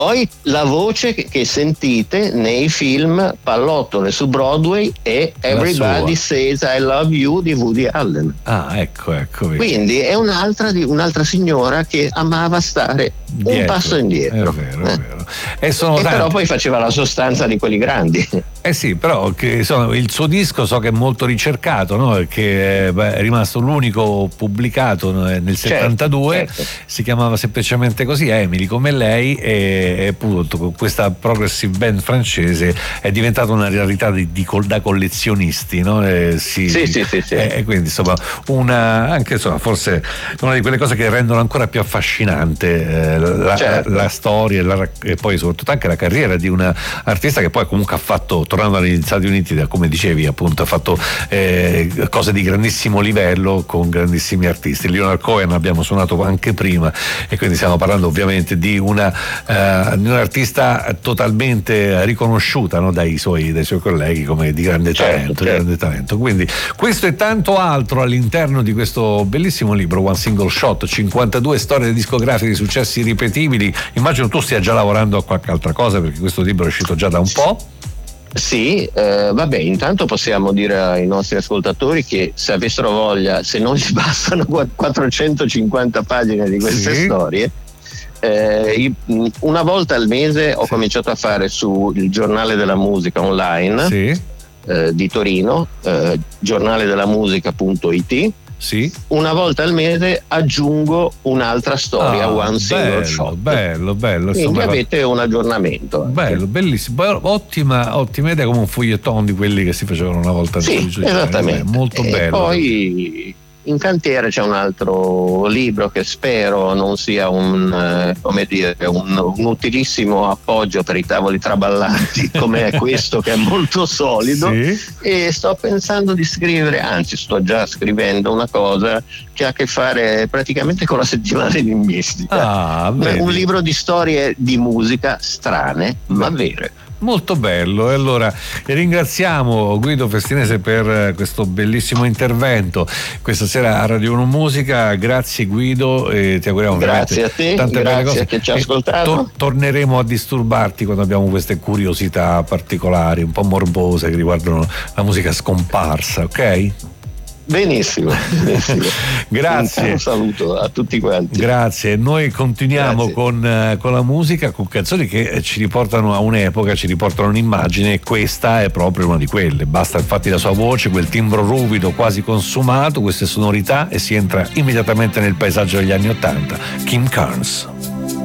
poi la voce che sentite nei film Pallottole su Broadway e Everybody Says I Love You di Woody Allen. Ah, ecco. Quindi è un'altra signora che amava stare un passo indietro. È vero. E però poi faceva la sostanza di quelli grandi. Sì, però il suo disco so che è molto ricercato, no? Che è rimasto l'unico pubblicato nel 72, certo. Si chiamava semplicemente così, Emily come lei, e appunto questa progressive band francese è diventata una rarità da collezionisti, no? Sì. E quindi insomma forse una di quelle cose che rendono ancora più affascinante la storia e poi soprattutto anche la carriera di una artista che poi comunque ha fatto, tornando negli Stati Uniti, come dicevi appunto, ha fatto cose di grandissimo livello con grandissimi artisti. Leonard Cohen abbiamo suonato anche prima, e quindi stiamo parlando ovviamente di un'artista totalmente riconosciuta, no? dai suoi colleghi come di grande talento. Quindi questo e tanto altro all'interno di questo bellissimo libro One Single Shot, 52 storie discografiche di successi ripetibili. Immagino tu stia già lavorando a qualche altra cosa, perché questo libro è uscito già da un po'. Sì, vabbè, intanto possiamo dire ai nostri ascoltatori che se avessero voglia, se non gli bastano 450 pagine di queste storie, una volta al mese ho cominciato a fare sul Giornale della Musica online di Torino, giornaledelamusica.it. Sì. Una volta al mese aggiungo un'altra storia, One Single Shot. Bello. Quindi avete un aggiornamento. Bello, bellissimo. Ottima idea, come un foglietton di quelli che si facevano una volta. Sì, esattamente. Molto bello. Poi in cantiere c'è un altro libro che spero non sia un utilissimo appoggio per i tavoli traballanti come è questo, che è molto solido. E sto pensando di scrivere, anzi sto già scrivendo una cosa che ha a che fare praticamente con la settimana di mistica. Un libro di storie di musica strane ma vere. Molto bello. E allora ringraziamo Guido Festinese per questo bellissimo intervento questa sera a Radio 1 Musica. Grazie Guido, e ti auguriamo grazie a te, tante belle cose che ci hai ascoltato. Torneremo a disturbarti quando abbiamo queste curiosità particolari, un po' morbose, che riguardano la musica scomparsa, ok? Benissimo. Grazie. Un saluto a tutti quanti. Grazie. Noi continuiamo con la musica, con canzoni che ci riportano a un'epoca, ci riportano un'immagine, e questa è proprio una di quelle. Basta infatti la sua voce, quel timbro ruvido quasi consumato, queste sonorità, e si entra immediatamente nel paesaggio degli anni '80. Kim Carnes.